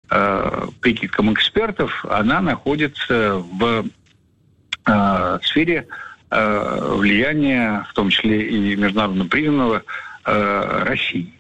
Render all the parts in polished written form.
прикидкам экспертов, она находится в сфере влияния, в том числе и международно признанного, России.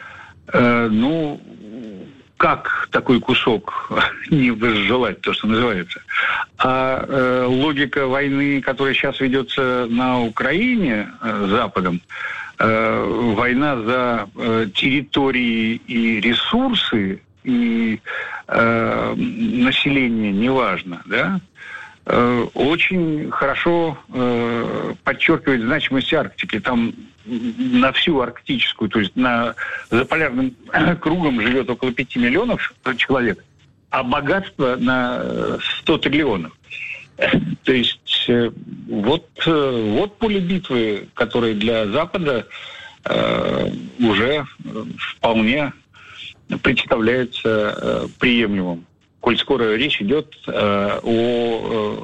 Как такой кусок не возжелать, то, что называется? А логика войны, которая сейчас ведется на Украине Западом, война за территории и ресурсы, и население, неважно, да, очень хорошо подчеркивает значимость Арктики. Там на всю арктическую, то есть за полярным кругом живет около 5 миллионов человек, а богатство на 100 триллионов. То есть вот поле битвы, которое для Запада уже вполне представляется приемлемым. Коль скоро речь идет о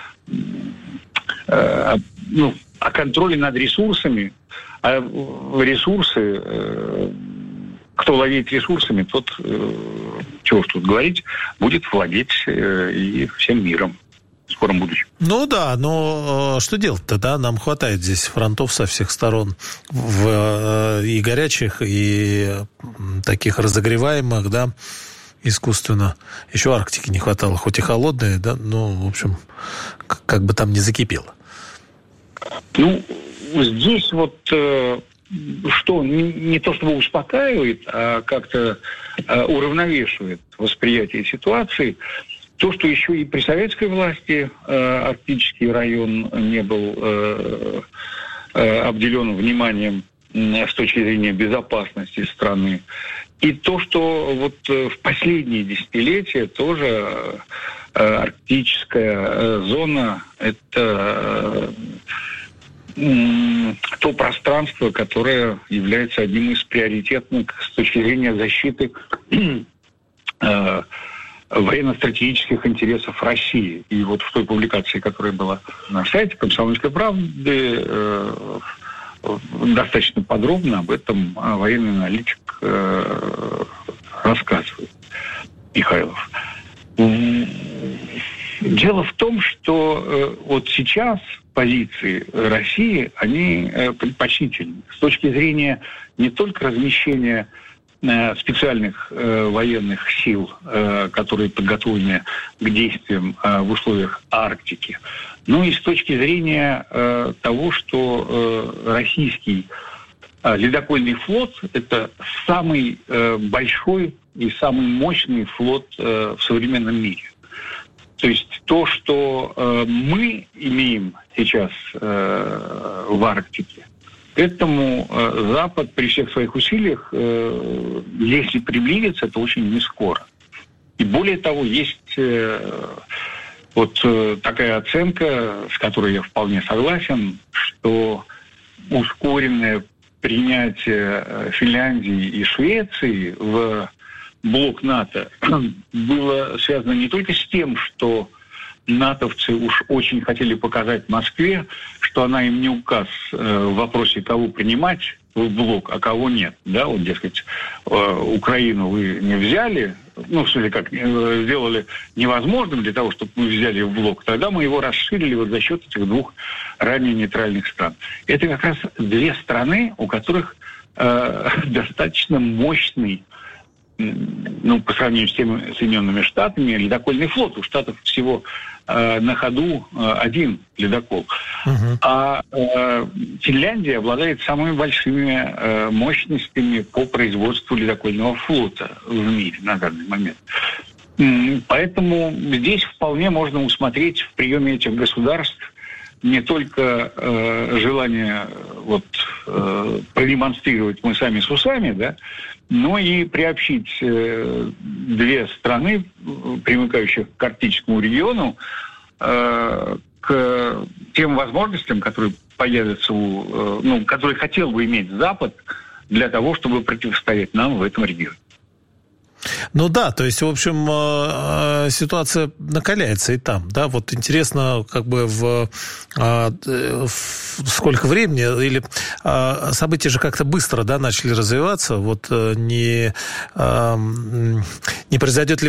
контроле над ресурсами, а ресурсы, кто владеет ресурсами, тот, чего уж тут говорить, будет владеть и всем миром в скором будущем. Ну да, но что делать-то, да? Нам хватает здесь фронтов со всех сторон, и горячих, и таких разогреваемых, да, искусственно. Еще Арктики не хватало, хоть и холодная, да, но, в общем, как бы там не закипело. Здесь что не то чтобы успокаивает, а как-то уравновешивает восприятие ситуации, то, что еще и при советской власти арктический район не был обделен вниманием с точки зрения безопасности страны. И то, что в последние десятилетия тоже арктическая зона – это то пространство, которое является одним из приоритетных с точки зрения защиты военно-стратегических интересов России. И в той публикации, которая была на сайте «Комсомольской правды», достаточно подробно об этом военный аналитик рассказывает, Михайлов. Дело в том, что сейчас позиции России, они предпочтительны. С точки зрения не только размещения специальных военных сил, которые подготовлены к действиям в условиях Арктики, но и с точки зрения того, что российский ледокольный флот – это самый большой и самый мощный флот в современном мире. То есть то, что мы имеем сейчас в Арктике, к этому Запад при всех своих усилиях, если приблизится, это очень не скоро. И более того, есть такая оценка, с которой я вполне согласен, что ускоренное принятие Финляндии и Швеции в блок НАТО было связано не только с тем, что натовцы уж очень хотели показать Москве, что она им не указ в вопросе, кого принимать в блок, а кого нет. Да, дескать, Украину вы не взяли, в смысле, как сделали невозможным для того, чтобы мы взяли в блок, тогда мы его расширили за счет этих двух ранее нейтральных стран. Это как раз две страны, у которых достаточно мощный, по сравнению с теми Соединенными Штатами, ледокольный флот. У Штатов всего на ходу один ледокол. А Финляндия обладает самыми большими мощностями по производству ледокольного флота в мире на данный момент. Поэтому здесь вполне можно усмотреть в приеме этих государств не только желание продемонстрировать мы сами с усами, да, но и приобщить две страны, примыкающих к арктическому региону, к тем возможностям, которые появятся которые хотел бы иметь Запад для того, чтобы противостоять нам в этом регионе. Ну да, то есть, в общем, ситуация накаляется и там, да, интересно, сколько времени, или события же как-то быстро, да, начали развиваться, не произойдет ли